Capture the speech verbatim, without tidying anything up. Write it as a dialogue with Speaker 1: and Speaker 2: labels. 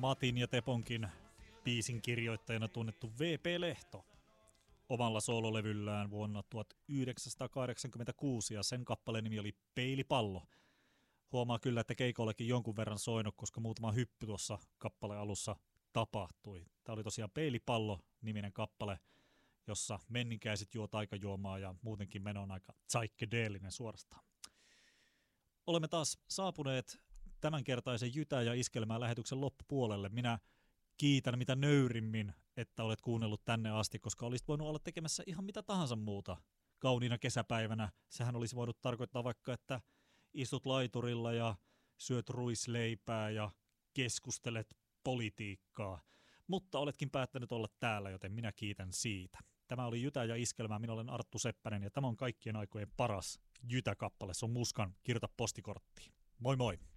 Speaker 1: Matin ja Teponkin biisin kirjoittajana tunnettu V P Lehto omalla soololevyllään vuonna tuhatyhdeksänsataakahdeksankymmentäkuusi, ja sen kappaleen nimi oli Peilipallo. Huomaa kyllä, että keikollekin jonkun verran soinut, koska muutama hyppy tuossa kappaleen alussa tapahtui. Tämä oli tosiaan Peilipallo-niminen kappale, jossa menninkäiset juo taikajuomaa ja muutenkin meno on aika psykedeellinen suorastaan. Olemme taas saapuneet tämänkertaisen Jytä ja Iskelmää lähetyksen loppupuolelle. Minä kiitän mitä nöyrimmin, että olet kuunnellut tänne asti, koska olisit voinut olla tekemässä ihan mitä tahansa muuta kauniina kesäpäivänä. Sehän olisi voinut tarkoittaa vaikka, että istut laiturilla ja syöt ruisleipää ja keskustelet politiikkaa. Mutta oletkin päättänyt olla täällä, joten minä kiitän siitä. Tämä oli Jytä ja Iskelmää. Minä olen Arttu Seppänen ja tämä on kaikkien aikojen paras Jytä-kappale. Se on Muskan Kirjoita postikorttiin. Moi moi!